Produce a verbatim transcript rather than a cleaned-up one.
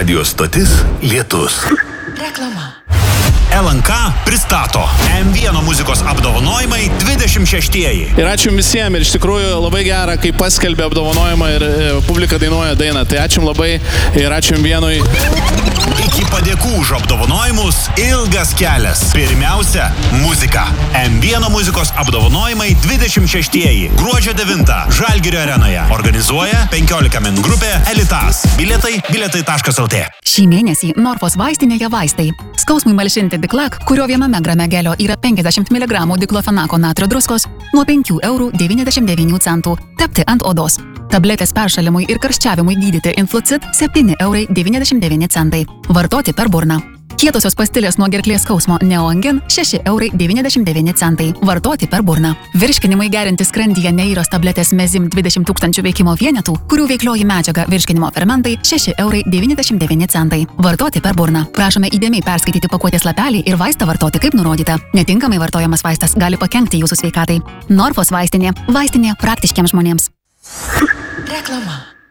Radio stotis Lietus. Reklama. L N K pristato M vienas muzikos apdovanojimai dvidešimt šeštieji. Ir ačiū visiems, ir iš tikrųjų labai gera, kai paskelbė apdovanojimą ir e, publika dainuoja dainą. Tai ačiū labai ir ačiū M vienas. Iki padėkų už apdovanojimus ilgas kelias. Pirmiausia, muzika. M vienas muzikos apdovanojimai dvidešimt šeštieji. Gruodžio devintą Žalgirio arenoje. Organizuoja penkiolika min grupė Elitas. Bilietai bilietai taškas el tė. Šį mėnesį Norfos vaistinėje vaistai. Skausmui malšinti Diklak, kurio viename grame gelio yra penkiasdešimt miligramų diklofenako natrio druskos, nuo penkių eurų devyniasdešimt devynių centų. Tepti ant odos. Tabletės peršalimui ir karščiavimui gydyti Influcid septyni eurai devyniasdešimt devyni centai. Vartoti per burną. Kietosios pastilės nuo gerklės skausmo Neoangin šeši eurai devyniasdešimt devyni centai. Vartoti per burną. Virškinimui gerinti skrandyje Neiros tabletės Mezim dvidešimt tūkstančių veikimo vienetų, kurių veiklioji medžiaga virškinimo fermentai šeši eurai devyniasdešimt devyni centai. Vartoti per burną. Prašome įdėmiai perskaityti pakuotės lapelį ir vaistą vartoti kaip nurodyta. Netinkamai vartojamas vaistas gali pakenkti jūsų sveikatai. Norfos vaistinė. Vaistinė praktiškiams žmonėms. Reklama.